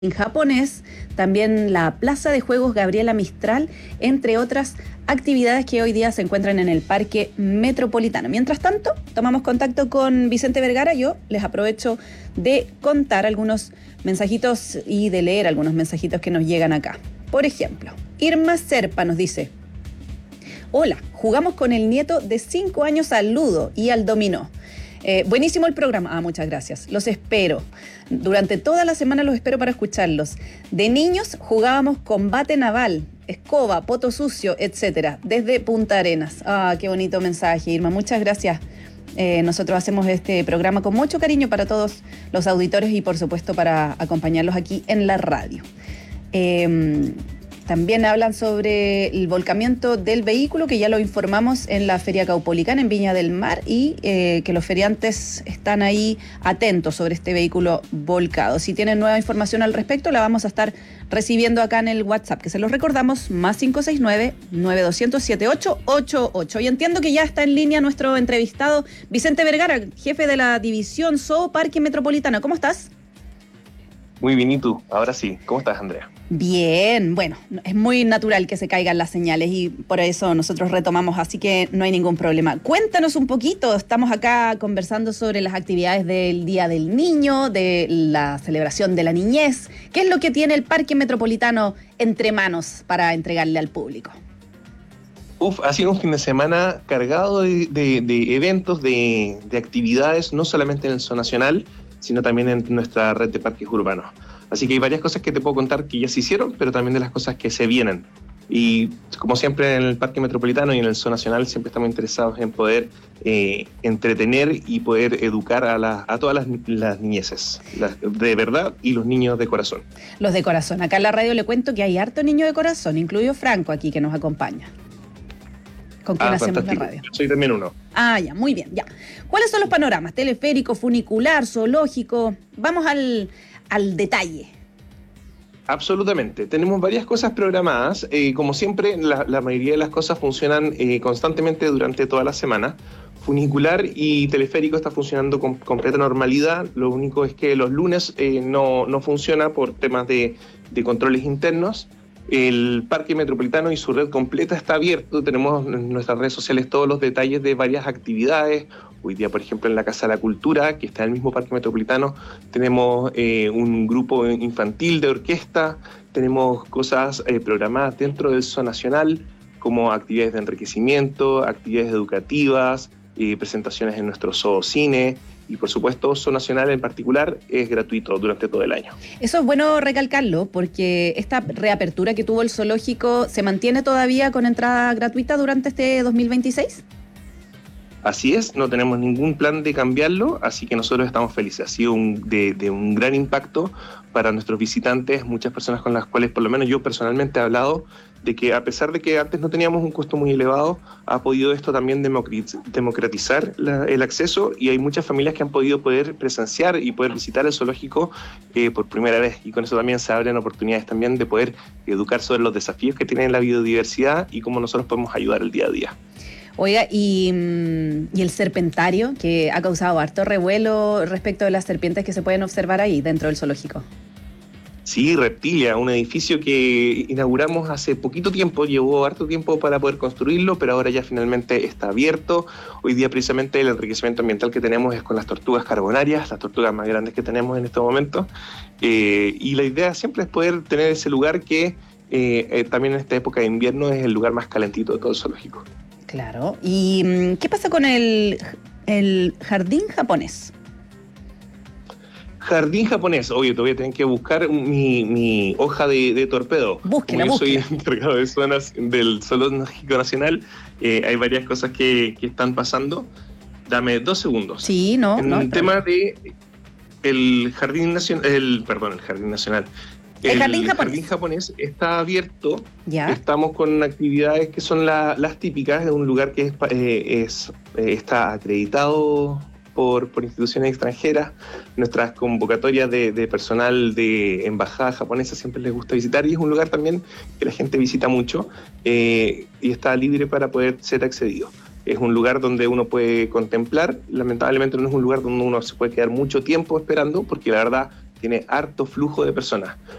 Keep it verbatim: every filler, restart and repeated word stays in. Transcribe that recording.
en japonés, también la Plaza de Juegos Gabriela Mistral, entre otras actividades que hoy día se encuentran en el Parque Metropolitano. Mientras tanto, tomamos contacto con Vicente Vergara. Yo les aprovecho de contar algunos mensajitos y de leer algunos mensajitos que nos llegan acá. Por ejemplo, Irma Serpa nos dice: hola, jugamos con el nieto de cinco años al ludo y al dominó. Eh, buenísimo el programa. Ah, muchas gracias. Los espero. Durante toda la semana los espero para escucharlos. De niños jugábamos combate naval, escoba, poto sucio, etcétera, desde Punta Arenas. Ah, qué bonito mensaje, Irma. Muchas gracias. Eh, nosotros hacemos este programa con mucho cariño para todos los auditores y, por supuesto, para acompañarlos aquí en la radio. Eh, También hablan sobre el volcamiento del vehículo, que ya lo informamos en la Feria Caupolicán en Viña del Mar, y eh, que los feriantes están ahí atentos sobre este vehículo volcado. Si tienen nueva información al respecto, la vamos a estar recibiendo acá en el WhatsApp, que se los recordamos, más cinco seis nueve, nueve dos cero, siete ocho ocho ocho. Y entiendo que ya está en línea nuestro entrevistado, Vicente Vergara, jefe de la división Zoo Parque Metropolitano. ¿Cómo estás? Muy bien, ¿y tú? Ahora sí. ¿Cómo estás, Andrea? Bien, bueno, es muy natural que se caigan las señales y por eso nosotros retomamos, así que no hay ningún problema. Cuéntanos un poquito, estamos acá conversando sobre las actividades del Día del Niño, de la celebración de la niñez. ¿Qué es lo que tiene el Parque Metropolitano entre manos para entregarle al público? Uf, ha sido un fin de semana cargado de, de, de eventos, de, de actividades, no solamente en el Zoo Nacional, sino también en nuestra red de parques urbanos. Así que hay varias cosas que te puedo contar que ya se hicieron, pero también de las cosas que se vienen. Y como siempre en el Parque Metropolitano y en el Zoo Nacional siempre estamos interesados en poder eh, entretener y poder educar a, la, a todas las, las niñeces, las de verdad y los niños de corazón. Los de corazón. Acá en la radio le cuento que hay harto niño de corazón, incluido Franco aquí que nos acompaña. ¿Con quién ah, hacemos fantástico. la radio? Yo soy también uno. Ah, ya, muy bien, ya. ¿Cuáles son los panoramas? Teleférico, funicular, zoológico. Vamos al, al detalle. Absolutamente. Tenemos varias cosas programadas. Eh, como siempre, la, la mayoría de las cosas funcionan eh, constantemente durante toda la semana. Funicular y teleférico está funcionando con completa normalidad. Lo único es que los lunes eh, no, no funciona por temas de, de controles internos. El Parque Metropolitano y su red completa está abierto. Tenemos en nuestras redes sociales todos los detalles de varias actividades. Hoy día, por ejemplo, en la Casa de la Cultura, que está en el mismo Parque Metropolitano, tenemos eh, un grupo infantil de orquesta, tenemos cosas eh, programadas dentro del Zoo Nacional, como actividades de enriquecimiento, actividades educativas, eh, presentaciones en nuestro zoocine. Y por supuesto, Zoo Nacional en particular es gratuito durante todo el año. Eso es bueno recalcarlo, porque esta reapertura que tuvo el zoológico, ¿se mantiene todavía con entrada gratuita durante este dos mil veintiséis? Así es, no tenemos ningún plan de cambiarlo, así que nosotros estamos felices. Ha sido un, de, de un gran impacto para nuestros visitantes, muchas personas con las cuales por lo menos yo personalmente he hablado, de que a pesar de que antes no teníamos un costo muy elevado, ha podido esto también democratizar la, el acceso, y hay muchas familias que han podido poder presenciar y poder visitar el zoológico eh, por primera vez, y con eso también se abren oportunidades también de poder educar sobre los desafíos que tiene la biodiversidad y cómo nosotros podemos ayudar el día a día. Oiga, y, y el serpentario, que ha causado harto revuelo respecto de las serpientes que se pueden observar ahí dentro del zoológico. Sí, Reptilia, un edificio que inauguramos hace poquito tiempo, llevó harto tiempo para poder construirlo, pero ahora ya finalmente está abierto. Hoy día precisamente el enriquecimiento ambiental que tenemos es con las tortugas carbonarias, las tortugas más grandes que tenemos en este momento. Eh, y la idea siempre es poder tener ese lugar que eh, eh, también en esta época de invierno es el lugar más calentito de todo el zoológico. Claro. ¿Y qué pasa con el, el jardín japonés? Jardín japonés. Oye, te voy a tener que buscar mi, mi hoja de, de torpedo. Búsquela, Como yo búsquela. soy encargado de zonas del Zoológico Nacional, eh, hay varias cosas que, que están pasando. Dame dos segundos. Sí, no, en no. el tema de el Jardín Nacional, el, perdón, el Jardín Nacional. El, el jardín, japonés. jardín japonés está abierto. ¿Ya? Estamos con actividades que son la, las típicas. Es un lugar que es, eh, es, eh, está acreditado por, por instituciones extranjeras. Nuestras convocatorias de, de personal de embajada japonesa siempre les gusta visitar, y es un lugar también que la gente visita mucho eh, y está libre para poder ser accedido. Es un lugar donde uno puede contemplar. Lamentablemente no es un lugar donde uno se puede quedar mucho tiempo esperando, porque la verdad tiene harto flujo de personas.